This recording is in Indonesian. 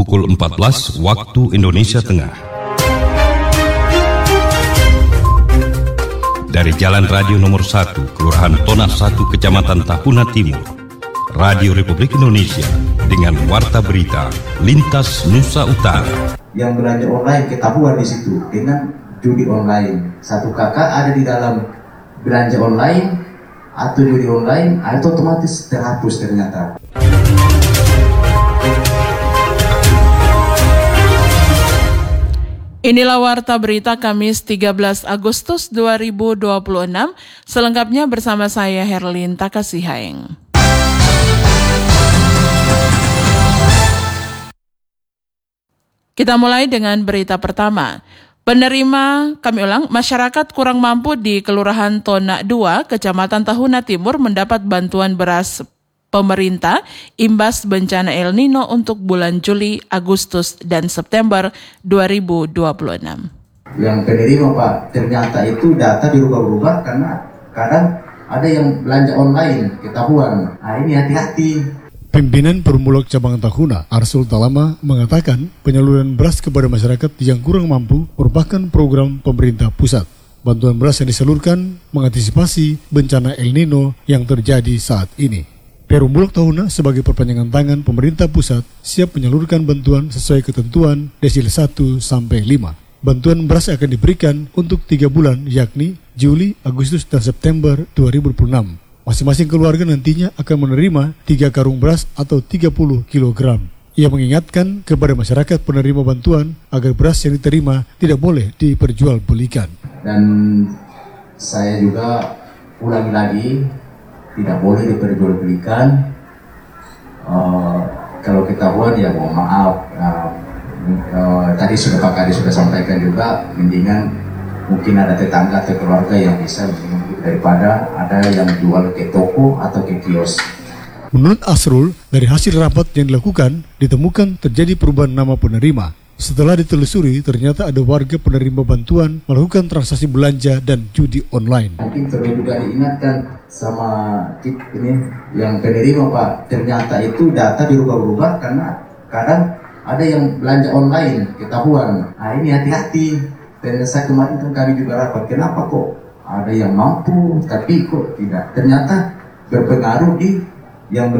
pukul 14 waktu Indonesia Tengah. Dari Jalan Radio Nomor 1, Kelurahan Tona 1, Kecamatan Tahuna Timur, Radio Republik Indonesia dengan warta berita Lintas Nusa Utara. Yang belanja online ketahuan di situ dengan judi online. Satu kakak ada di dalam belanja online atau judi online, itu otomatis terhapus ternyata. Inilah warta berita Kamis 13 Agustus 2026. Selengkapnya bersama saya Herlin Takasihaeng. Kita mulai dengan berita pertama. Masyarakat kurang mampu di Kelurahan Tona 2, Kecamatan Tahuna Timur mendapat bantuan beras pemerintah imbas bencana El Nino untuk bulan Juli, Agustus, dan September 2026. Yang penerima Pak, ternyata itu data dirubah-rubah karena kadang ada yang belanja online ketahuan. Nah ini hati-hati. Pimpinan Perumbulok Cabang Tahuna, Arsul Talama, mengatakan penyaluran beras kepada masyarakat yang kurang mampu merupakan program pemerintah pusat. Bantuan beras yang disalurkan mengantisipasi bencana El Nino yang terjadi saat ini. Perumbulok Tahuna sebagai perpanjangan tangan pemerintah pusat siap menyalurkan bantuan sesuai ketentuan desil 1 sampai 5. Bantuan beras akan diberikan untuk 3 bulan yakni Juli, Agustus, dan September 2026. Masing-masing keluarga nantinya akan menerima 3 karung beras atau 30 kg. Ia mengingatkan kepada masyarakat penerima bantuan agar beras yang diterima tidak boleh diperjualbelikan. Dan saya juga ulangi lagi, tidak boleh diperjualbelikan. Kalau ketahuan ya mohon maaf. Tadi Pak Kadi sudah sampaikan juga, mendingan mungkin ada tetangga atau keluarga yang bisa daripada ada yang jual ke toko atau ke kios. Menurut Asrul, dari hasil rapat yang dilakukan, ditemukan terjadi perubahan nama penerima. Setelah ditelusuri, ternyata ada warga penerima bantuan melakukan transaksi belanja dan judi online. Mungkin perlu juga diingatkan sama ini yang penerima Pak, ternyata itu data dirubah-rubah karena kadang ada yang belanja online ketahuan. Nah ini hati-hati. Dan saya kemarin itu kami juga rapat, kenapa kok ada yang mampu tapi kok tidak? Ternyata berpengaruh di yang